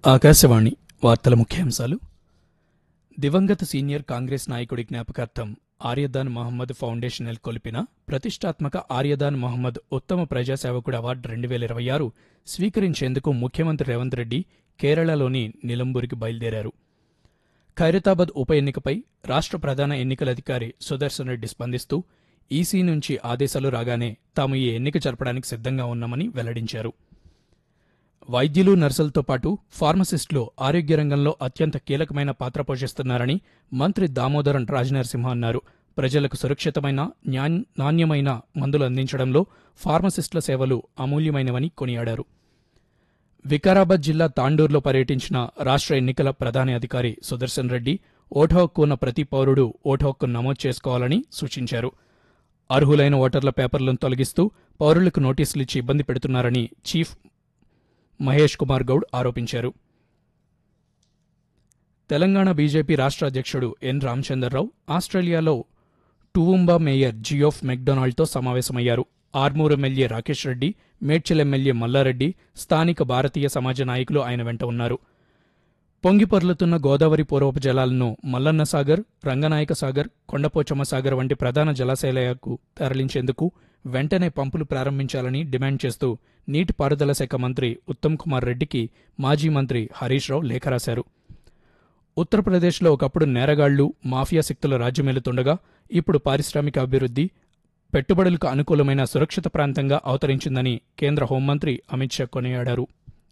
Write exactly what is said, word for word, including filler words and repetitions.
ఆకాశవాణి వార్తల ముఖ్యాంశాలు. దివంగత సీనియర్ కాంగ్రెస్ నాయకుడి జ్ఞాపకార్థం ఆర్యదాన్ మహమ్మద్ ఫౌండేషన్ నెలకొల్పిన ప్రతిష్టాత్మక ఆర్యదాన్ మహమ్మద్ ఉత్తమ ప్రజాసేవకుడు అవార్డు రెండు వేల ఇరవై ఆరు స్వీకరించేందుకు ముఖ్యమంత్రి రేవంత్ రెడ్డి కేరళలోని నిలంబూరికి బయలుదేరారు. ఖైరతాబాద్ ఉప ఎన్నికపై రాష్ట్ర ప్రధాన ఎన్నికల అధికారి సుదర్శన్ రెడ్డి స్పందిస్తూ ఈసీ నుంచి ఆదేశాలు రాగానే తాము ఈ ఎన్నిక జరపడానికి సిద్ధంగా ఉన్నామని వెల్లడించారు. వైద్యులు, నర్సులతో పాటు ఫార్మసిస్టులు ఆరోగ్య రంగంలో అత్యంత కీలకమైన పాత్ర పోషిస్తున్నారని మంత్రి దామోదరం రాజనరసింహ అన్నారు. ప్రజలకు సురక్షితమైన, నాణ్యమైన మందులు అందించడంలో ఫార్మసిస్టుల సేవలు అమూల్యమైనవని కొనియాడారు. వికారాబాద్ జిల్లా తాండూరులో పర్యటించిన రాష్ట్ర ఎన్నికల ప్రధాన అధికారి సుదర్శన్ రెడ్డి ఓటు హక్కు ఉన్న ప్రతి పౌరుడు ఓటు హక్కును నమోదు చేసుకోవాలని సూచించారు. అర్హులైన ఓటర్ల పేపర్లను తొలగిస్తూ పౌరులకు నోటీసులిచ్చి ఇబ్బంది పెడుతున్నారని చీఫ్ మహేష్ కుమార్ గౌడ్ ఆరోపించారు. తెలంగాణ బీజేపీ రాష్ట్ర అధ్యక్షుడు ఎన్ రామచంద్రరావు ఆస్ట్రేలియాలో టూవుంబా మేయర్ జియోఫ్ మెక్డొనాల్డ్తో సమావేశమయ్యారు. ఆర్మూర్ ఎమ్మెల్యే రాకేష్ రెడ్డి, మేడ్చల్ ఎమ్మెల్యే మల్లారెడ్డి, స్థానిక భారతీయ సమాజ నాయకులు ఆయన వెంట ఉన్నారు. పొంగిపొర్లుతున్న గోదావరి పూర్వపు జలాలను మల్లన్న సాగర్, రంగనాయక సాగర్, కొండపోచమ్మ సాగర్ వంటి ప్రధాన జలాశయాలకు తరలించేందుకు వెంటనే పంపులు ప్రారంభించాలని డిమాండ్ చేస్తూ నీటిపారుదల శాఖ మంత్రి ఉత్తమ్ కుమార్ రెడ్డికి మాజీ మంత్రి హరీష్ రావు లేఖ రాశారు. ఉత్తరప్రదేశ్లో ఒకప్పుడు నేరగాళ్లు, మాఫియా శక్తుల రాజ్యమేలుతుండగా ఇప్పుడు పారిశ్రామిక అభివృద్ధి, పెట్టుబడులకు అనుకూలమైన సురక్షిత ప్రాంతంగా అవతరించిందని కేంద్ర హోంమంత్రి అమిత్ షా కొనియాడారు.